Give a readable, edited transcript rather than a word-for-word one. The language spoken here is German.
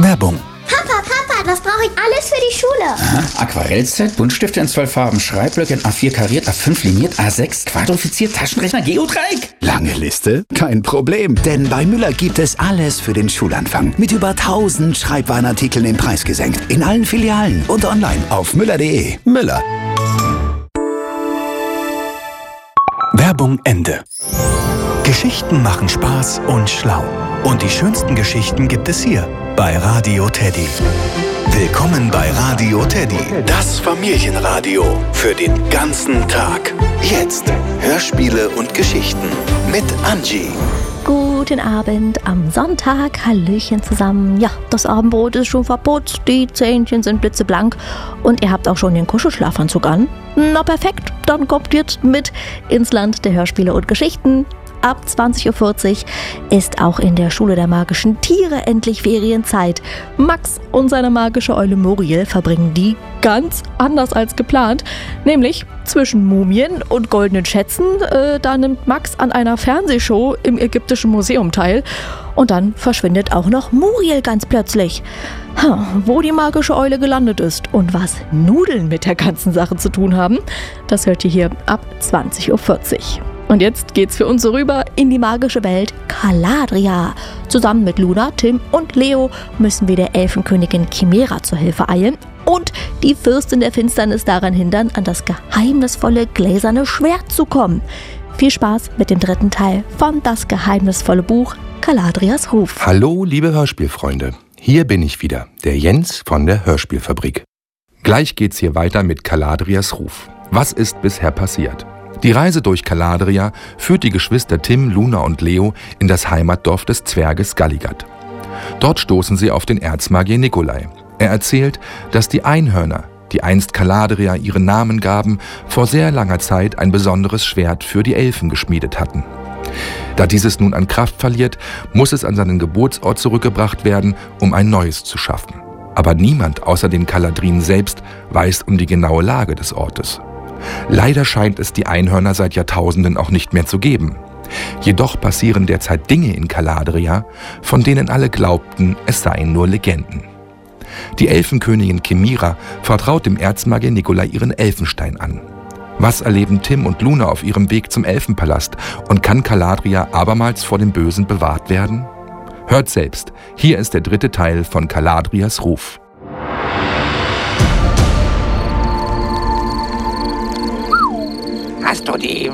Werbung. Papa, das brauche ich alles für die Schule. Aha. Aquarellset, Buntstifte in 12 Farben, Schreibblöcke in A4 kariert, A5 liniert, A6 quadrifiziert, Taschenrechner, Geodreieck. Lange Liste? Kein Problem, denn bei Müller gibt es alles für den Schulanfang. Mit über 1000 Schreibwarenartikeln im Preis gesenkt. In allen Filialen und online auf müller.de. Müller. Werbung Ende. Geschichten machen Spaß und schlau. Und die schönsten Geschichten gibt es hier bei Radio Teddy. Willkommen bei Radio Teddy, das Familienradio für den ganzen Tag. Jetzt Hörspiele und Geschichten mit Angie. Guten Abend am Sonntag. Hallöchen zusammen. Ja, das Abendbrot ist schon verputzt, die Zähnchen sind blitzeblank und ihr habt auch schon den Kuschelschlafanzug an. Na perfekt, dann kommt jetzt mit ins Land der Hörspiele und Geschichten. Ab 20.40 Uhr ist auch in der Schule der magischen Tiere endlich Ferienzeit. Max und seine magische Eule Muriel verbringen die ganz anders als geplant. Nämlich zwischen Mumien und goldenen Schätzen. Da nimmt Max an einer Fernsehshow im Ägyptischen Museum teil. Und dann verschwindet auch noch Muriel ganz plötzlich. Wo die magische Eule gelandet ist und was Nudeln mit der ganzen Sache zu tun haben, das hört ihr hier ab 20.40 Uhr. Und jetzt geht's für uns so rüber in die magische Welt Galadria. Zusammen mit Luna, Tim und Leo müssen wir der Elfenkönigin Chimera zur Hilfe eilen und die Fürstin der Finsternis daran hindern, an das geheimnisvolle gläserne Schwert zu kommen. Viel Spaß mit dem dritten Teil von Das geheimnisvolle Buch Galadrias Ruf. Hallo, liebe Hörspielfreunde. Hier bin ich wieder, der Jens von der Hörspielfabrik. Gleich geht's hier weiter mit Galadrias Ruf. Was ist bisher passiert? Die Reise durch Galadria führt die Geschwister Tim, Luna und Leo in das Heimatdorf des Zwerges Galligat. Dort stoßen sie auf den Erzmagier Nikolai. Er erzählt, dass die Einhörner, die einst Galadria ihren Namen gaben, vor sehr langer Zeit ein besonderes Schwert für die Elfen geschmiedet hatten. Da dieses nun an Kraft verliert, muss es an seinen Geburtsort zurückgebracht werden, um ein neues zu schaffen. Aber niemand außer den Galadrinen selbst weiß um die genaue Lage des Ortes. Leider scheint es die Einhörner seit Jahrtausenden auch nicht mehr zu geben. Jedoch passieren derzeit Dinge in Galadria, von denen alle glaubten, es seien nur Legenden. Die Elfenkönigin Chimera vertraut dem Erzmagier Nikolai ihren Elfenstein an. Was erleben Tim und Luna auf ihrem Weg zum Elfenpalast und kann Galadria abermals vor dem Bösen bewahrt werden? Hört selbst, hier ist der dritte Teil von Galadrias Ruf. Hast du die